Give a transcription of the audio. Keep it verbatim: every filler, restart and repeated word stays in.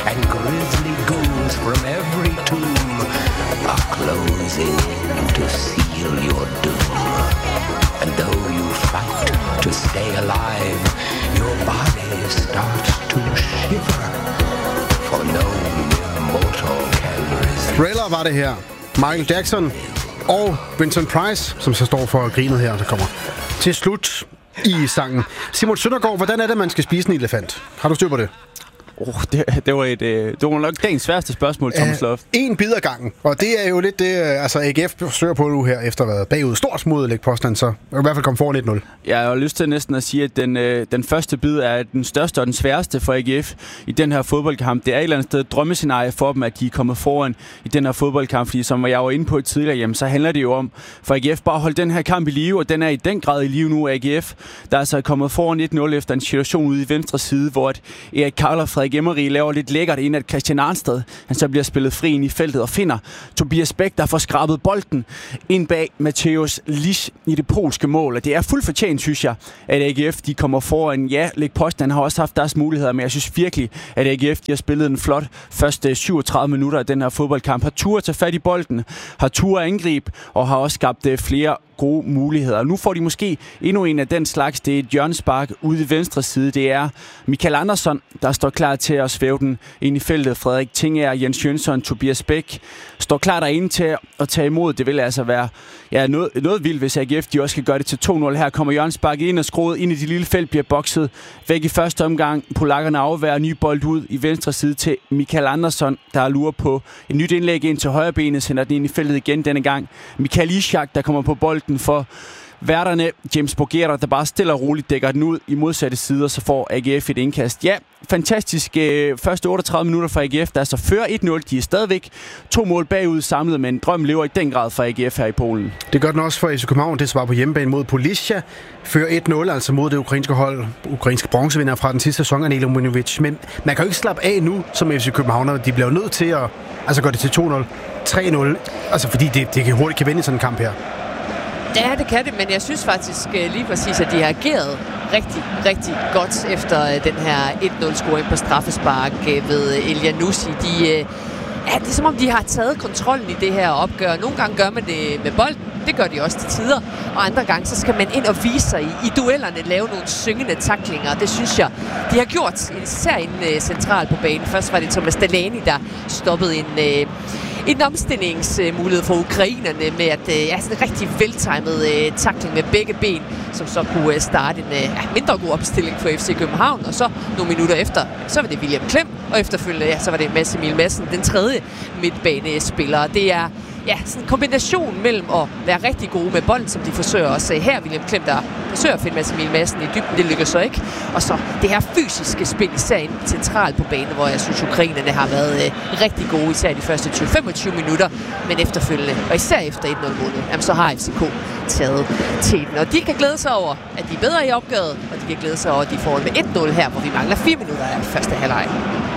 and grisly ghouls from every tomb are closing in to seal your doom. And though you fight to stay alive, your body starts to shiver, for no mere mortal can resist. Thriller var det her. Michael Jackson og Vincent Price, som så står for grinet her, der kommer til slut i sangen. Simon Søndergaard, hvordan er det, man skal spise en elefant? Har du styr på det? Oh, det, det, var et, det var nok dagens sværeste spørgsmål, Thomas Loft. Uh, en bid ad gangen, og det er jo lidt det, altså A G F forsøger på nu her, efter at have været bagud stort mod at lægge påstand, så i hvert fald komme foran et nul. Jeg har lyst til næsten at sige, at den, øh, den første bid er den største og den sværeste for A G F i den her fodboldkamp. Det er et eller andet sted drømmescenarie for dem, at de er kommet foran i den her fodboldkamp, fordi som jeg var inde på tidligere, jamen, så handler det jo om for A G F bare at holde den her kamp i live, og den er i den grad i live nu. A G F, der er altså kommet foran et nul efter en situation ude i venstre side, hvor at Erik Karl og Frederik Emery laver lidt lækkert ind, at Christian Arnsted, han så bliver spillet fri ind i feltet og finder Tobias Bæk, der får skrabet bolden ind bag Mateusz Lich i det polske mål. Og det er fuldt fortjent, synes jeg, at A G F de kommer foran. Ja, Lech Poznan har også haft deres muligheder, men jeg synes virkelig, at A G F de har spillet en flot første syvogtredive minutter af den her fodboldkamp. Har tur at tage fat i bolden, har tur at angribe og har også skabt flere gode muligheder. Nu får de måske endnu en af den slags. Det er et hjørnespark ude i venstre side. Det er Michael Andersson, der står klar til at svæve den ind i feltet. Frederik Tinger, Jens Jønsson, Tobias Bæk står klar derinde til at tage imod. Det vil altså være ja, noget, noget vildt, hvis A G F de også skal gøre det til to nul. Her kommer hjørnespark ind og skruet ind i det lille felt, bliver bokset væk i første omgang. Polakkerne afværer ny bold ud i venstre side til Michael Andersson, der lurer på et nyt indlæg ind til højre benet, sender den ind i feltet igen denne gang. Michael Ishak, der kommer på bolden for værterne. James Bougera, der bare stille og roligt dækker den ud i modsatte sider, så får A G F et indkast. Ja, fantastisk øh, første otteogtredive minutter for A G F, der så fører et nul. De er stadigvæk to mål bagud samlet, men drømmen lever i den grad for A G F her i Polen. Det gør den også for F C København. Det svarer på hjemmebane mod Polisia. Fører et nul, altså mod det ukrainske hold. Ukrainske bronzevinder fra den sidste sæson, Anel Ominovic. Men man kan jo ikke slappe af nu, som F C Københavner. De bliver nødt til at altså gøre det til to nul, tre nul. Altså fordi det, det kan hurtigt kan vende sådan en kamp her. Ja, det kan det, men jeg synes faktisk lige præcis, at de har ageret rigtig, rigtig godt efter den her et nul-scoring på straffespark ved Elyounoussi. De, ja, det er som om, de har taget kontrollen i det her opgør. Nogle gange gør man det med bolden, det gør de også til tider, og andre gange så skal man ind og vise sig i, i duellerne, lave nogle syngende tacklinger. Det synes jeg, de har gjort, især inde centralt på banen. Først var det Thomas Delaney, der stoppede en... En omstillingsmulighed for ukrainerne med at ja, sådan en rigtig veltimet uh, tackling med begge ben, som så kunne uh, starte en uh, ja, mindre god opstilling for F C København. Og så nogle minutter efter, så var det William Klem, og efterfølgende, ja, så var det Mads Emil Madsen, den tredje midtbanespiller. Det er ja, sådan en kombination mellem at være rigtig gode med bolden, som de forsøger også her. William Klem, der forsøger at finde Mads Emil Madsen i dybden, det lykkes så ikke. Og så det her fysiske spil, især inde centralt på banen, hvor jeg synes, ukrainerne har været øh, rigtig gode, især de første tyve til femogtyve minutter, men efterfølgende, og især efter et nul-målet, jamen så har F C K taget teten. Og de kan glæde sig over, at de er bedre i opgøret, og de kan glæde sig over, at de får med et nul her, hvor vi mangler fire minutter af første halvleg.